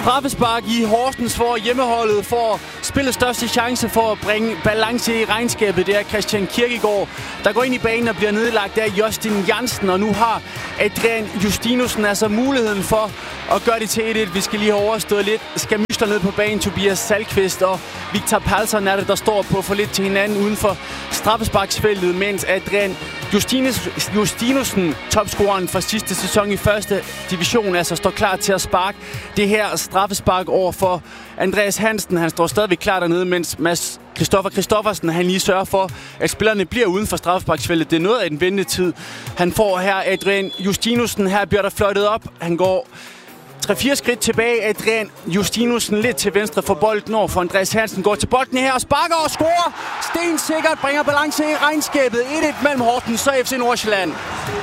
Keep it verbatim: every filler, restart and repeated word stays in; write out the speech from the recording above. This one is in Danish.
straffespark i Horsens, hvor hjemmeholdet får spillet største chance for at bringe balance i regnskabet. Det er Christian Kirkegaard, der går ind i banen og bliver nedlagt af Justin Jansen. Og nu har Adrian Justinussen altså muligheden for at gøre det til et et. Vi skal lige have overstået lidt skamysler ned på banen. Tobias Salkvist og Victor Palsson er det, der står på for lidt til hinanden uden for straffesparksfeltet, mens Adrian Justinus, Justinussen, topscoreren for sidste sæson i første division, altså står klar til at sparke det her straffespark over for Andreas Hansen. Han står stadigvæk klar dernede, mens Mads Christoffer Christoffersen, han lige sørger for, at spillerne bliver uden for straffesparksfeltet. Det er noget af en ventetid, han får her. Adrian Justinussen, her bliver der fløjtet op. Han går tre-fire skridt tilbage. Adrian Justinussen lidt til venstre for bolden over for Andreas Hansen. Går til bolden her og sparker og scorer. Stensikkert bringer balance i regnskabet. et et mellem Horsens og F C Nordsjælland.